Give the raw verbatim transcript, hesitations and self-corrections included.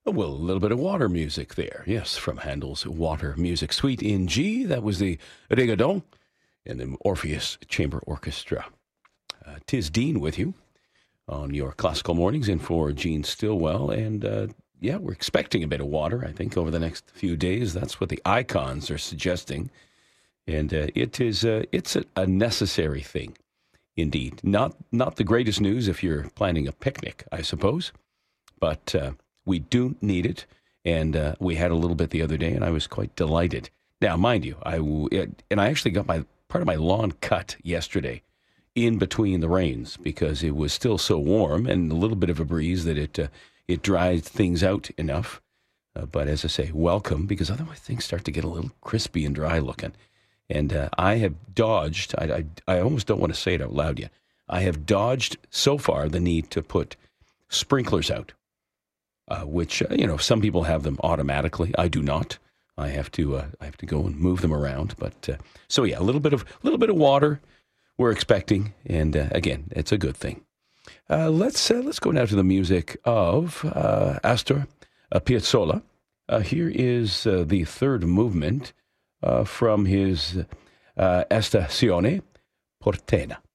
Oh, well, a little bit of water music there. Yes, from Handel's Water Music Suite in G. That was the Rigodon and the Orpheus Chamber Orchestra. Uh, Tis Dean with you on your classical mornings and for Gene Stillwell. And uh, yeah, we're expecting a bit of water, I think, over the next few days. That's what the icons are suggesting. And uh, it is uh, it's a, a necessary thing, indeed. Not, not the greatest news if you're planning a picnic, I suppose. But uh, we do need it, and uh, we had a little bit the other day, and I was quite delighted. Now, mind you, I it, and I actually got my part of my lawn cut yesterday in between the rains because it was still so warm and a little bit of a breeze that it uh, it dried things out enough. Uh, but as I say, welcome, because otherwise things start to get a little crispy and dry looking. And uh, I have dodged, I, I, I almost don't want to say it out loud yet, I have dodged so far the need to put sprinklers out. Uh, which, uh, you know, some people have them automatically. I do not. I have to uh, I have to go and move them around. But uh, so, yeah, a little bit of little bit of water we're expecting. And uh, again, it's a good thing. Uh, let's uh, let's go now to the music of uh, Astor uh, Piazzolla. Uh, here is uh, the third movement uh, from his uh, Estazione Portena.